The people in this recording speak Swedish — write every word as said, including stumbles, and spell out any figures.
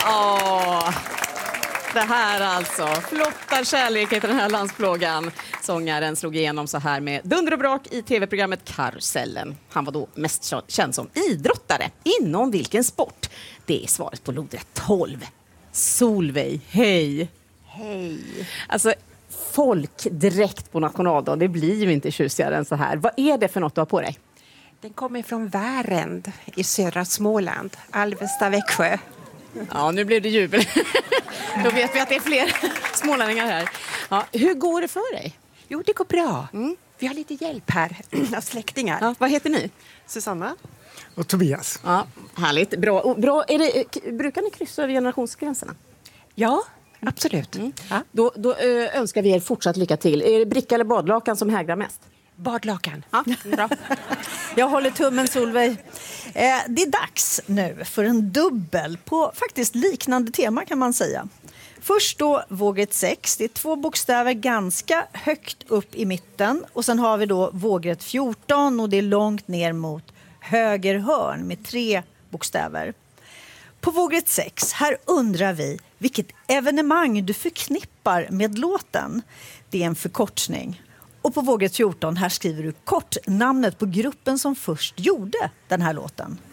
Åh, det här alltså. Flottar kärlek heter den här landsplågan. Sångaren slog igenom så här med dunder och brak i tv-programmet Karusellen. Han var då mest känd som idrottare. Inom vilken sport? Det är svaret på lodrätt tolv. Solveig, hej. Hej. Alltså, folkdräkt på nationaldagen, det blir ju inte tjusigare än så här. Vad är det för något du har på dig? Den kommer från Värend i södra Småland, Alvesta, Växjö. Ja, nu blev det jubel. Då vet vi att det är fler smålänningar här. Ja, hur går det för dig? Jo, det går bra. Mm. Vi har lite hjälp här av släktingar. Ja, vad heter ni? Susanna. Och Tobias. Ja, härligt. Bra. Bra. Är det, brukar ni kryssa över generationsgränserna? Ja, absolut. Mm. Ja. Då, då ö, önskar vi er fortsatt lycka till. Är det bricka eller badlakan som hägrar mest? Badlakan. Ja, bra. Jag håller tummen, Solveig. Eh, det är dags nu för en dubbel på faktiskt liknande tema kan man säga. Först då vågrätt sex. Det är två bokstäver ganska högt upp i mitten. Och sen har vi då vågrätt fjorton och det är långt ner mot höger hörn med tre bokstäver. På vågrätt sex, här undrar vi vilket evenemang du förknippar med låten. Det är en förkortning. Och på vågrätt fjorton, här skriver du kort namnet på gruppen som först gjorde den här låten.